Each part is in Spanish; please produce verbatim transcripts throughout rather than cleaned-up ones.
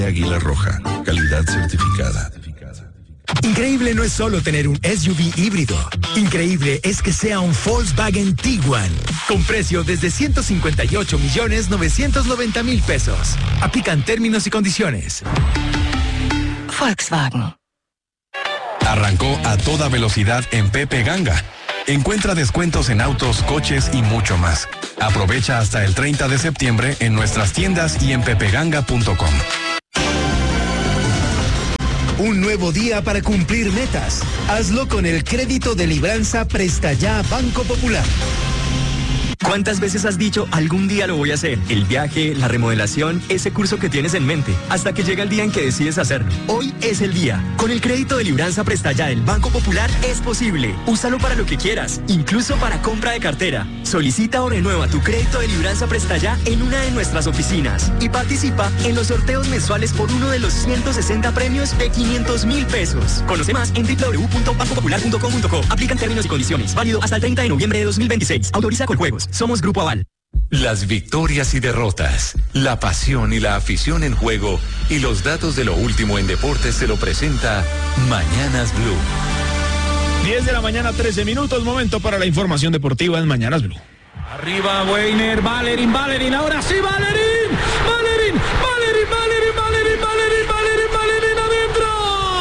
Águila Roja, calidad certificada. Increíble no es solo tener un S U V híbrido. Increíble es que sea un Volkswagen Tiguan, con precio desde ciento cincuenta y ocho millones novecientos noventa mil pesos. Aplican términos y condiciones. Volkswagen. Arrancó a toda velocidad en Pepe Ganga. Encuentra descuentos en autos, coches y mucho más. Aprovecha hasta el treinta de septiembre en nuestras tiendas y en pepeganga punto com. Un nuevo día para cumplir metas. Hazlo con el crédito de libranza Presta Ya Banco Popular. ¿Cuántas veces has dicho, algún día lo voy a hacer? El viaje, la remodelación, ese curso que tienes en mente, hasta que llega el día en que decides hacerlo. Hoy es el día. Con el crédito de libranza Presta Ya del Banco Popular es posible. Úsalo para lo que quieras, incluso para compra de cartera. Solicita o renueva tu crédito de libranza Presta Ya en una de nuestras oficinas y participa en los sorteos mensuales por uno de los ciento sesenta premios de quinientos mil pesos. Conoce más en doble u doble u doble u punto banco popular punto com punto co. Aplican términos y condiciones. Válido hasta el treinta de noviembre de dos mil veintiséis. Autoriza con juegos. Somos Grupo Aval. Las victorias y derrotas, la pasión y la afición en juego y los datos de lo último en deportes se lo presenta Mañanas Blue. diez de la mañana, trece minutos, momento para la información deportiva en Mañanas Blue. Arriba Weiner, Valerín, Valerín, ahora sí Valerín, Valerín, Valerín, Valerín, Valerín, Valerín, Valerín, Valerín, adentro.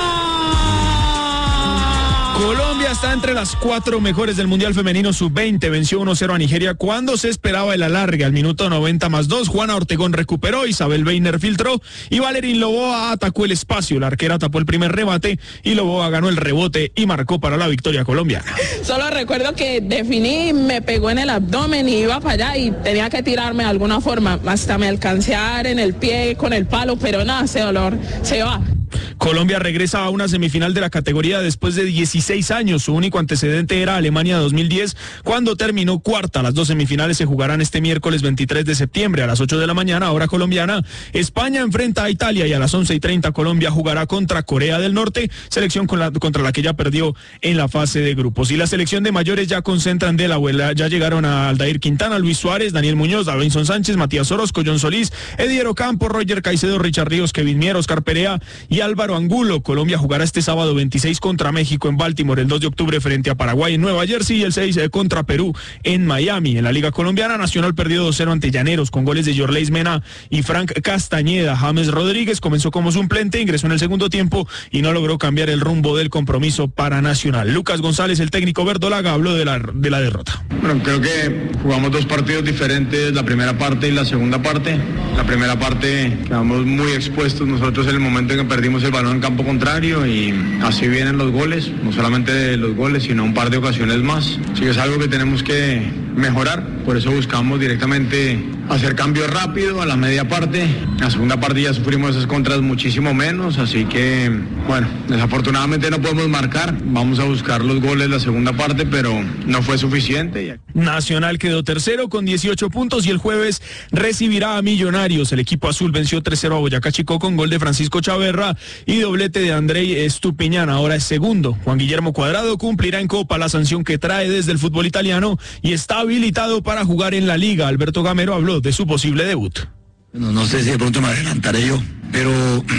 Colombia está entre las cuatro mejores del Mundial Femenino sub veinte, venció uno cero a Nigeria cuando se esperaba el alargue. Al minuto noventa más dos, Juana Ortegón recuperó, Isabel Weiner filtró y Valerín Loboa atacó el espacio. La arquera tapó el primer remate y Loboa ganó el rebote y marcó para la victoria colombiana. Solo recuerdo que definí, me pegó en el abdomen y iba para allá y tenía que tirarme de alguna forma. Hasta me alcancé a dar en el pie con el palo, pero nada, ese dolor se va. Colombia regresa a una semifinal de la categoría después de dieciséis años. Su único antecedente era Alemania dos mil diez, cuando terminó cuarta. Las dos semifinales se jugarán este miércoles veintitrés de septiembre a las ocho de la mañana, hora colombiana. España enfrenta a Italia y a las once y treinta Colombia jugará contra Corea del Norte, selección con la, contra la que ya perdió en la fase de grupos. Y la selección de mayores ya concentran de la abuela. Ya llegaron a Aldair Quintana, Luis Suárez, Daniel Muñoz, Davinson Sánchez, Matías Orozco, John Solís, Edier Ocampo, Roger Caicedo, Richard Ríos, Kevin Mier, Oscar Perea y Álvaro Angulo. Colombia jugará este sábado veintiséis contra México en Baltimore, el dos de octubre frente a Paraguay en Nueva Jersey y el seis contra Perú en Miami. En la Liga Colombiana, Nacional perdió dos cero ante Llaneros con goles de Yorleis Mena y Frank Castañeda. James Rodríguez comenzó como suplente, ingresó en el segundo tiempo y no logró cambiar el rumbo del compromiso para Nacional. Lucas González, el técnico verdolaga, habló de la, de la derrota. Bueno, creo que jugamos dos partidos diferentes, la primera parte y la segunda parte. La primera parte quedamos muy expuestos nosotros en el momento en que perdimos el balón en campo contrario y así vienen los goles, no solamente los goles, sino un par de ocasiones más. Así que es algo que tenemos que mejorar, por eso buscamos directamente hacer cambio rápido a la media parte. En la segunda parte ya sufrimos esas contras muchísimo menos, así que, bueno, desafortunadamente no podemos marcar. Vamos a buscar los goles la segunda parte, pero no fue suficiente. Nacional quedó tercero con dieciocho puntos y el jueves recibirá a Millonarios. El equipo azul venció tres cero a Boyacá Chicó con gol de Francisco Chaverra y doblete de Andrei Estupiñán. Ahora es segundo. Juan Guillermo Cuadrado cumplirá en Copa la sanción que trae desde el fútbol italiano y está habilitado para jugar en la Liga. Alberto Gamero habló de su posible debut. Bueno, no sé si de pronto me adelantaré yo, pero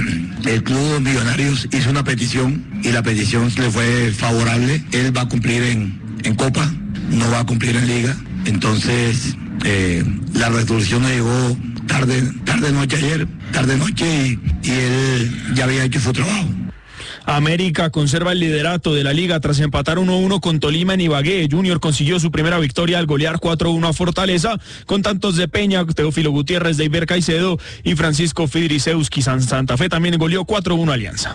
el club de Millonarios hizo una petición y la petición le fue favorable. Él va a cumplir en, en Copa, no va a cumplir en Liga. Entonces, eh, la resolución le llegó tarde, tarde noche ayer, tarde noche y, y él ya había hecho su trabajo. América conserva el liderato de la liga tras empatar uno uno con Tolima en Ibagué. Junior consiguió su primera victoria al golear cuatro uno a Fortaleza con tantos de Peña, Teófilo Gutiérrez, Deiber Caicedo y Francisco Fidrisewski. Santa Fe también goleó cuatro uno a Alianza.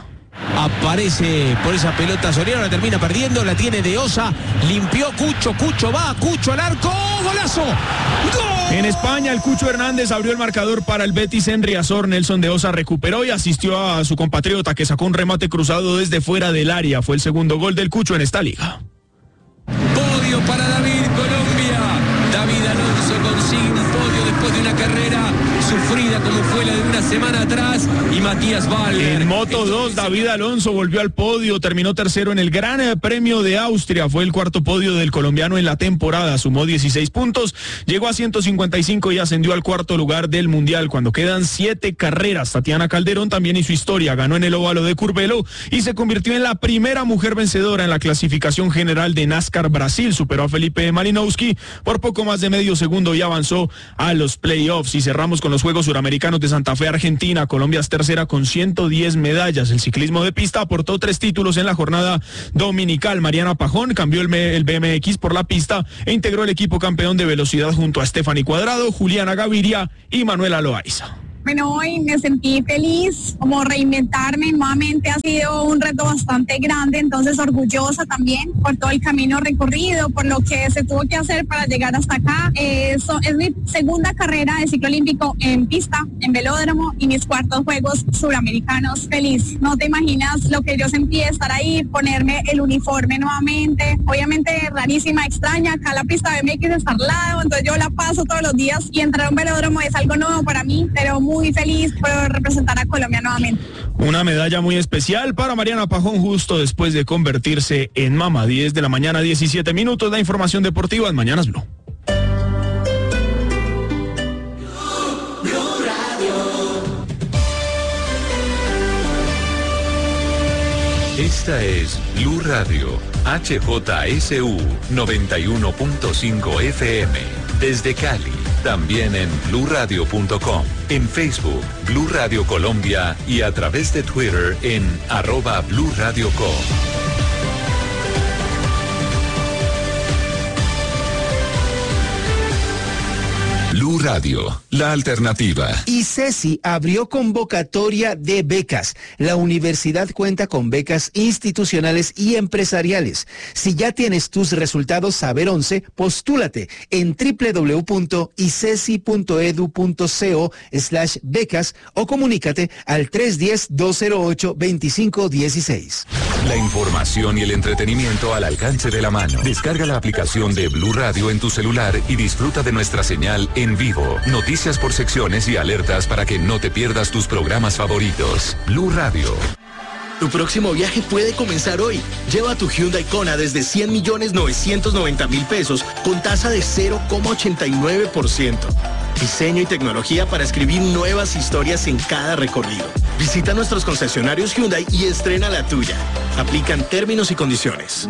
Aparece por esa pelota Soriano, la termina perdiendo, la tiene de Osa, limpió Cucho, Cucho va, Cucho al arco, ¡golazo! ¡Gol! En España, el Cucho Hernández abrió el marcador para el Betis en Riazor. Nelson de Osa recuperó y asistió a su compatriota que sacó un remate cruzado desde fuera del área. Fue el segundo gol del Cucho en esta liga. Podio para David, Colombia. David Alonso consigue un podio después de una carrera sufrida como fue la de una semana atrás, y Matías Valver. En Moto dos, David Alonso volvió al podio, terminó tercero en el Gran Premio de Austria, fue el cuarto podio del colombiano en la temporada, sumó dieciséis puntos, llegó a ciento cincuenta y cinco y ascendió al cuarto lugar del Mundial. Cuando quedan siete carreras, Tatiana Calderón también hizo historia, ganó en el óvalo de Curvelo y se convirtió en la primera mujer vencedora en la clasificación general de NASCAR Brasil, superó a Felipe Malinowski por poco más de medio segundo y avanzó a los playoffs. Y cerramos con los Juegos Suramericanos de Santa Fe, Argentina. Colombia es tercera con ciento diez medallas. El ciclismo de pista aportó tres títulos en la jornada dominical. Mariana Pajón cambió el, el B M X por la pista e integró el equipo campeón de velocidad junto a Stephanie Cuadrado, Juliana Gaviria y Manuela Loaiza. Bueno, hoy me sentí feliz, como reinventarme nuevamente ha sido un reto bastante grande, entonces orgullosa también por todo el camino recorrido, por lo que se tuvo que hacer para llegar hasta acá. Eh, so, es mi segunda carrera de ciclo olímpico en pista, en velódromo, y mis cuartos Juegos Suramericanos. Feliz, no te imaginas lo que yo sentí estar ahí, ponerme el uniforme nuevamente, obviamente rarísima, extraña, acá la pista de B M X está al lado, entonces yo la paso todos los días y entrar a un velódromo es algo nuevo para mí, pero muy muy feliz por representar a Colombia nuevamente. Una medalla muy especial para Mariana Pajón justo después de convertirse en mamá. diez de la mañana, diecisiete minutos, la información deportiva en Mañanas Blue. Esta es Blue Radio, H J S U noventa y uno punto cinco F M, desde Cali. También en blue radio punto com, en Facebook, Blue Radio Colombia y a través de Twitter en arroba Blue Radio Co. Blue Radio, la alternativa. Y Ceci abrió convocatoria de becas. La universidad cuenta con becas institucionales y empresariales. Si ya tienes tus resultados Saber once, postúlate en w w w punto icesi punto edu punto co slash becas o comunícate al tres uno cero, dos cero ocho, dos cinco uno seis. La información y el entretenimiento al alcance de la mano. Descarga la aplicación de Blue Radio en tu celular y disfruta de nuestra señal en vivo. Noticias por secciones y alertas para que no te pierdas tus programas favoritos. Blue Radio. Tu próximo viaje puede comenzar hoy. Lleva tu Hyundai Kona desde cien millones novecientos noventa mil pesos con tasa de cero coma ochenta y nueve por ciento. Diseño y tecnología para escribir nuevas historias en cada recorrido. Visita nuestros concesionarios Hyundai y estrena la tuya. Aplican términos y condiciones.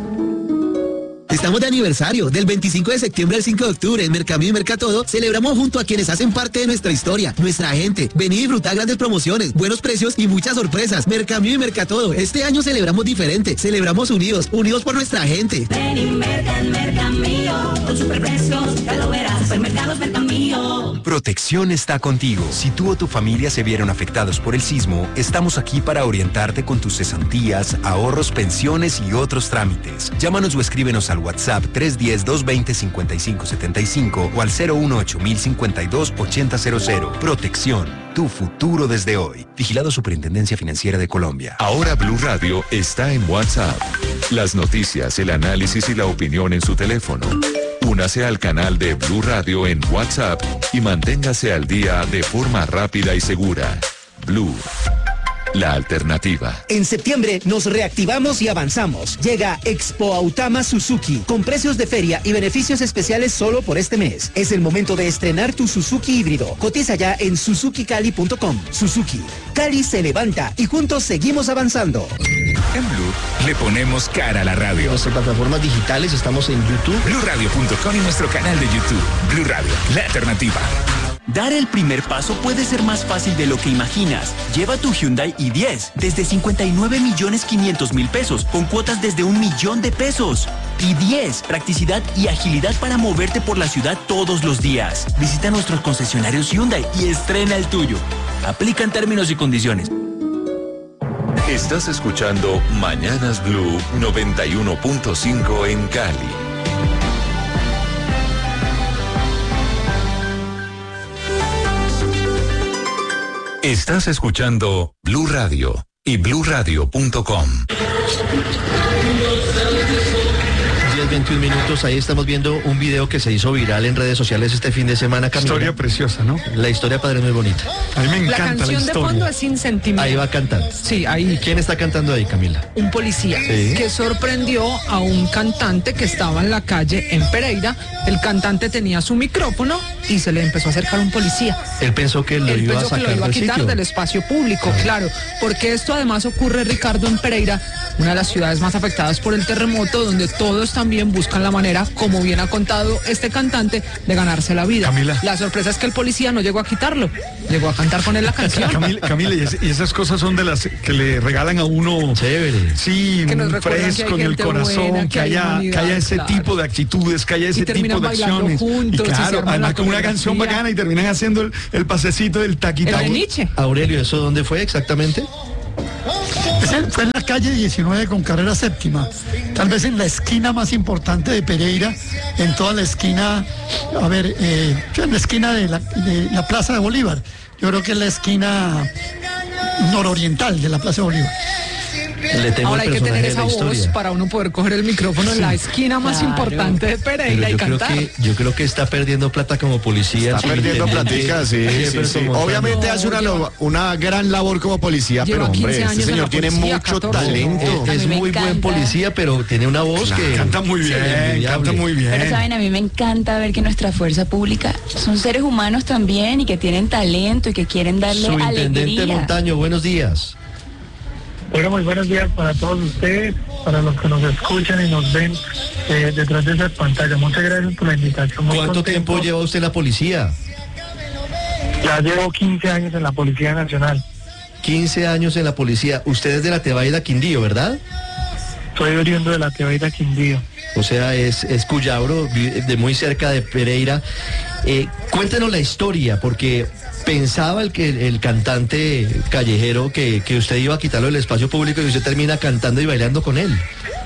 Estamos de aniversario, del veinticinco de septiembre al cinco de octubre en Mercamí y Mercatodo. Celebramos junto a quienes hacen parte de nuestra historia, nuestra gente. Vení y disfrutar grandes promociones, buenos precios y muchas sorpresas. Mercamí y Mercatodo, este año celebramos diferente, celebramos unidos, unidos por nuestra gente. Ven y merca en Mercamío, con superprecios, ya lo verás, Supermercados Mercamío. Protección está contigo. Si tú o tu familia se vieron afectados por el sismo, estamos aquí para orientarte con tus cesantías, ahorros, pensiones y otros trámites. Llámanos o escríbenos al WhatsApp tres uno cero, dos dos cero, cinco cinco siete cinco o al cero uno ocho mil cincuenta y dos ochenta cero cero. Protección, tu futuro desde hoy. Vigilado Superintendencia Financiera de Colombia. Ahora Blue Radio está en WhatsApp. Las noticias, el análisis y la opinión en su teléfono. Únase al canal de Blue Radio en WhatsApp y manténgase al día de forma rápida y segura. Blue, la alternativa. En septiembre nos reactivamos y avanzamos. Llega Expo Autama Suzuki con precios de feria y beneficios especiales solo por este mes. Es el momento de estrenar tu Suzuki híbrido. Cotiza ya en suzuki cali punto com. Suzuki, Cali se levanta y juntos seguimos avanzando. En Blue le ponemos cara a la radio. En nuestras plataformas digitales estamos en YouTube, blue radio punto com y nuestro canal de YouTube. Blue Radio, la alternativa. Dar el primer paso puede ser más fácil de lo que imaginas. Lleva tu Hyundai i diez desde cincuenta y nueve millones quinientos mil pesos, con cuotas desde un millón de pesos. i diez, practicidad y agilidad para moverte por la ciudad todos los días. Visita nuestros concesionarios Hyundai y estrena el tuyo. Aplican términos y condiciones. Estás escuchando Mañanas Blue noventa y uno punto cinco en Cali. Estás escuchando Blue Radio y blue radio punto com. diez, veintiún minutos. Ahí estamos viendo un video que se hizo viral en redes sociales este fin de semana, Camila. Historia preciosa, ¿no? La historia, padre, es muy bonita. A mí me encanta la canción la de historia. fondo es Sin Sentimiento. Ahí va cantando. Sí, ahí. ¿Quién está cantando ahí, Camila? Un policía Sí. que sorprendió a un cantante que estaba en la calle en Pereira. El cantante tenía su micrófono y se le empezó a acercar un policía. Él pensó que lo Él iba a pensó que sacar lo iba a del quitar sitio. del espacio público, claro, porque esto además ocurre, Ricardo, en Pereira, una de las ciudades más afectadas por el terremoto, donde todos también buscan la manera, como bien ha contado este cantante, de ganarse la vida. Camila. La sorpresa es que el policía no llegó a quitarlo, llegó a cantar con él la canción. Camila, Camila, y, es- y esas cosas son de las que le regalan a uno. Chévere. Sí, Que nos un recuerdan que hay fresco en el gente corazón, buena, que, que hay haya, humanidad, que haya ese claro. tipo de actitudes, que haya ese tipo terminan de bailando acciones. juntos, y y se claro, arma además la con una canción coreografía. bacana y terminan haciendo el, el pasecito del taquitaco. El de Nietzsche. Aurelio, ¿eso dónde fue exactamente? Ese fue en la calle diecinueve con carrera séptima, tal vez en la esquina más importante de Pereira, en toda la esquina, a ver, eh, en la esquina de la, de la Plaza de Bolívar. Yo creo que es la esquina nororiental de la Plaza de Bolívar. Le tengo Ahora hay el que personaje tener de esa la voz historia. para uno poder coger el micrófono en la esquina más Claro. importante de Pero Pereira y yo creo cantar. que yo creo que está perdiendo plata como policía. Está perdiendo platica, sí, sí, sí. Obviamente hace una, lo- una gran labor como policía, Lleva pero hombre, quince este años en señor la tiene policía, mucho catorce. talento. Es, es muy buen policía, pero tiene una voz Claro. que Canta muy bien, envidiable. canta muy bien. Pero saben, a mí me encanta ver que nuestra fuerza pública son seres humanos también y que tienen talento y que quieren darle Subintendente alegría. Montaño, buenos días. Bueno, muy buenos días para todos ustedes, para los que nos escuchan y nos ven eh, detrás de esas pantallas. Muchas gracias por la invitación. Muy ¿Cuánto contento. tiempo lleva usted en la policía? Ya llevo quince años en la Policía Nacional. quince años en la policía. Usted es de la Tebaida Quindío, ¿verdad? Soy oriundo de la Tebaida Quindío. O sea, es, es Cuyabro, vi- de muy cerca de Pereira. Eh, cuéntenos la historia, porque pensaba el, que el cantante callejero que, que usted iba a quitarlo del espacio público y usted termina cantando y bailando con él.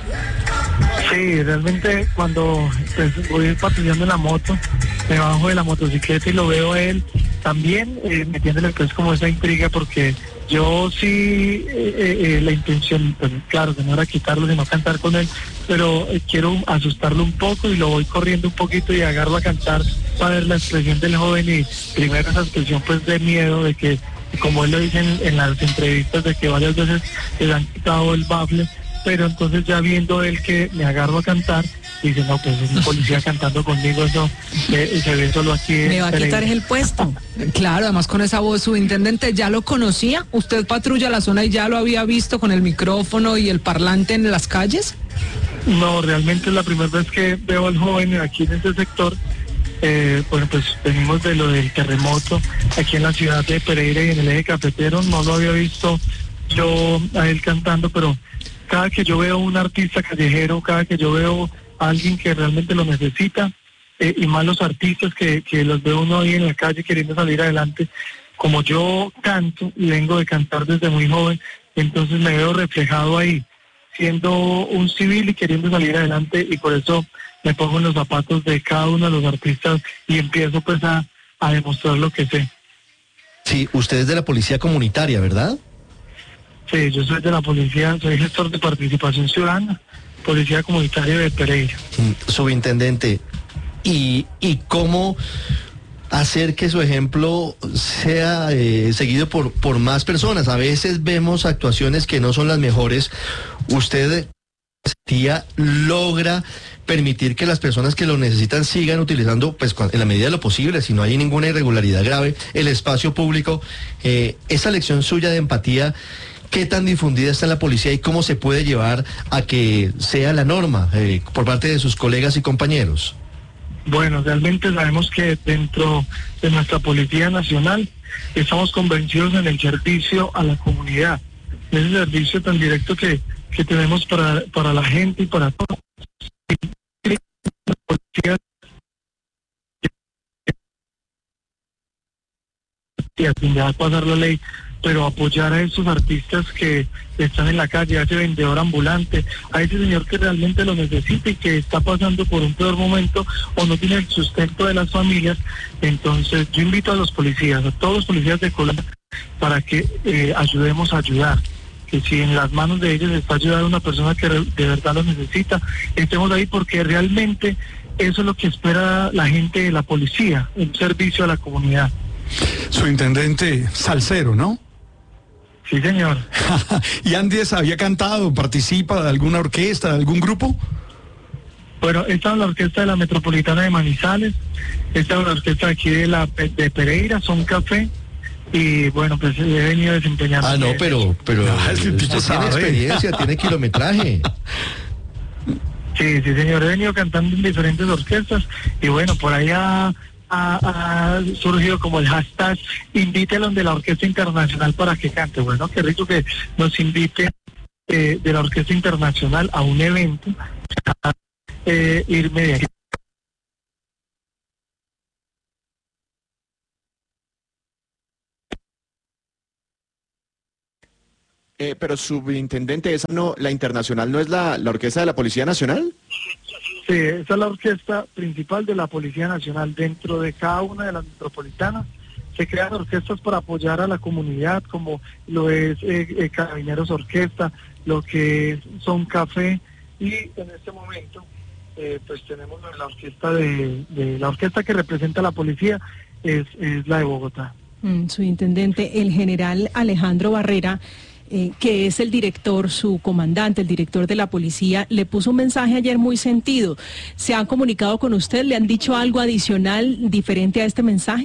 Sí, realmente cuando pues, voy patrullando en la moto, me bajo de la motocicleta y lo veo a él, también eh, metiéndole pues como esa intriga, porque yo sí, eh, eh, la intención, pues claro, que no era quitarlo, sino cantar con él, pero eh, quiero asustarlo un poco y lo voy corriendo un poquito y agarro a cantar para ver la expresión del joven y primero esa expresión pues de miedo, de que, como él lo dice en, en las entrevistas, de que varias veces le han quitado el bafle, pero entonces ya viendo él que me agarro a cantar, dice, no, pues es un policía cantando conmigo, eso eh, se ve solo aquí. Me va a en quitar Pereira. el puesto. Claro, además con esa voz, subintendente, ¿ya lo conocía? ¿Usted patrulla la zona y ya lo había visto con el micrófono y el parlante en las calles? No, realmente es la primera vez que veo al joven aquí en este sector. Eh, bueno, pues venimos de lo del terremoto aquí en la ciudad de Pereira y en el eje cafetero. No lo había visto yo a él cantando, pero cada que yo veo un artista callejero, cada que yo veo a alguien que realmente lo necesita, eh, y más los artistas que, que los veo uno ahí en la calle queriendo salir adelante, como yo canto y vengo de cantar desde muy joven, entonces me veo reflejado ahí, siendo un civil y queriendo salir adelante, y por eso me pongo en los zapatos de cada uno de los artistas y empiezo pues a, a demostrar lo que sé. Sí, usted es de la policía comunitaria, ¿verdad? Sí, yo soy de la policía, soy gestor de participación ciudadana, policía comunitaria de Pereira. Mm, Subintendente, ¿y, y cómo hacer que su ejemplo sea eh, seguido por, por más personas? A veces vemos actuaciones que no son las mejores. Usted tía, logra permitir que las personas que lo necesitan sigan utilizando, pues cuan- en la medida de lo posible, si no hay ninguna irregularidad grave, el espacio público. Eh, esa lección suya de empatía, ¿qué tan difundida está en la policía y cómo se puede llevar a que sea la norma eh, por parte de sus colegas y compañeros? Bueno, realmente sabemos que dentro de nuestra Policía Nacional estamos convencidos en el servicio a la comunidad, ese servicio tan directo que, que tenemos para, para la gente y para todos. La policía, y a quien deja pasar la ley, pero apoyar a esos artistas que están en la calle, a ese vendedor ambulante, a ese señor que realmente lo necesita y que está pasando por un peor momento o no tiene el sustento de las familias. Entonces yo invito a los policías, a todos los policías de Colombia, para que eh, ayudemos a ayudar, que si en las manos de ellos está ayudar a una persona que re, de verdad lo necesita, estemos ahí, porque realmente eso es lo que espera la gente de la policía, un servicio a la comunidad. Su intendente salsero, ¿no? Sí, señor. ¿Y Andes había cantado, participa de alguna orquesta, de algún grupo? Bueno, esta es la orquesta de la Metropolitana de Manizales, esta es la orquesta aquí de la de Pereira, Son Café, y bueno, pues he venido desempeñando. Ah, no, pero, pero no, es que usted tiene sabe. experiencia, tiene kilometraje. Sí, sí, señor, he venido cantando en diferentes orquestas, y bueno, por ahí ha, ha, ha surgido como el hashtag, invítelo de la Orquesta Internacional para que cante. Bueno, qué rico que nos invite eh, de la Orquesta Internacional a un evento, a eh, irme de aquí. Eh, pero subintendente, esa no, la internacional no es la, la orquesta de la Policía Nacional. Sí, esa es la orquesta principal de la Policía Nacional. Dentro de cada una de las metropolitanas se crean orquestas para apoyar a la comunidad, como lo es eh, eh, Carabineros Orquesta, lo que es Son Café, y en este momento eh, pues tenemos la orquesta de, de la orquesta que representa a la policía, es, es la de Bogotá. Mm, su intendente, el general Alejandro Barrera, Eh, que es el director, su comandante, el director de la policía, le puso un mensaje ayer muy sentido. ¿Se han comunicado con usted? ¿Le han dicho algo adicional diferente a este mensaje?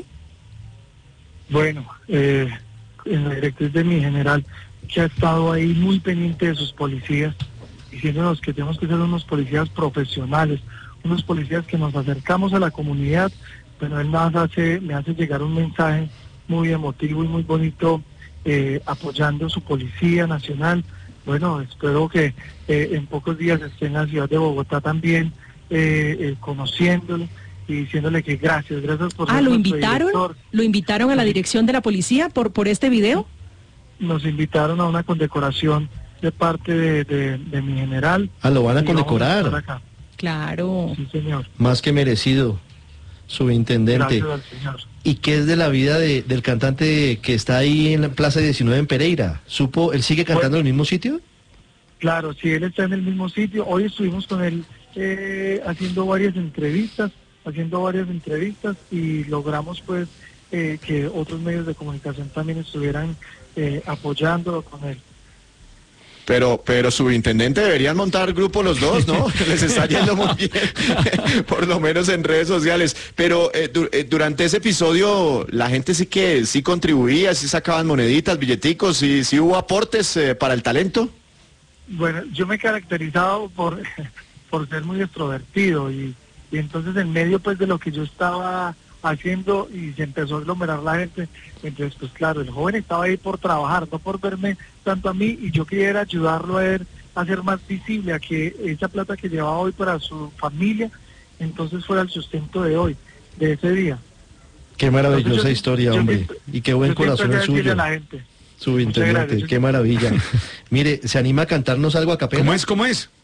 Bueno, eh, en la directriz de mi general, que ha estado ahí muy pendiente de sus policías, diciéndonos que tenemos que ser unos policías profesionales, unos policías que nos acercamos a la comunidad, pero él más hace, me hace llegar un mensaje muy emotivo y muy bonito, Eh, apoyando su Policía Nacional. Bueno, espero que eh, en pocos días esté en la ciudad de Bogotá también, eh, eh, conociéndolo y diciéndole que gracias, gracias por Ah, ser ¿lo nuestro invitaron? director. ¿Lo invitaron a la dirección de la policía por, por este video? Nos invitaron a una condecoración de parte de, de, de mi general. Ah, lo van a y vamos condecorar. estar acá. Claro. Sí, señor. Más que merecido, subintendente. Gracias al señor. ¿Y qué es de la vida de, del cantante que está ahí en la Plaza diecinueve en Pereira? ¿Supo, él sigue cantando en el mismo sitio? Claro, sí, él está en el mismo sitio. Hoy estuvimos con él eh, haciendo varias entrevistas, haciendo varias entrevistas y logramos pues eh, que otros medios de comunicación también estuvieran eh, apoyándolo con él. Pero, pero subintendente, deberían montar grupo los dos, ¿no? Les está yendo muy bien, por lo menos en redes sociales. Pero eh, du eh, durante ese episodio, la gente sí que sí contribuía, sí sacaban moneditas, billeticos, sí, sí hubo aportes eh, para el talento. Bueno, yo me he caracterizado por, por ser muy extrovertido y, y entonces en medio pues de lo que yo estaba haciendo y se empezó a aglomerar la gente, entonces pues claro, el joven estaba ahí por trabajar, no por verme tanto a mí, y yo quería ayudarlo a él a ser más visible, a que esa plata que llevaba hoy para su familia, entonces fuera el sustento de hoy, de ese día. Qué maravillosa Entonces, yo, historia, yo, hombre, yo, y qué buen corazón el suyo. A la gente. Subintendente, qué maravilla. Mire, ¿se anima a cantarnos algo a capela? ¿Cómo es, cómo es?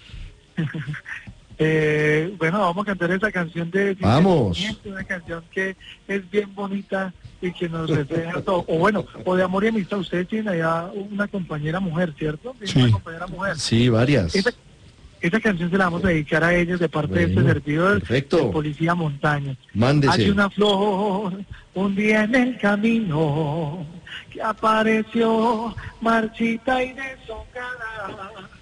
Eh, bueno, vamos a cantar esa canción de... Vamos. Una canción que es bien bonita y que nos refleja todo. O bueno, o de amor y amistad. Ustedes tienen allá una compañera mujer, ¿cierto? Sí. Una compañera mujer. Sí, varias. Esa, esa canción se la vamos a dedicar a ellos de parte Bueno, de este servidor perfecto. del Policía Montaña. Mándese. Hay una flor un día en el camino que apareció marchita y deshojada.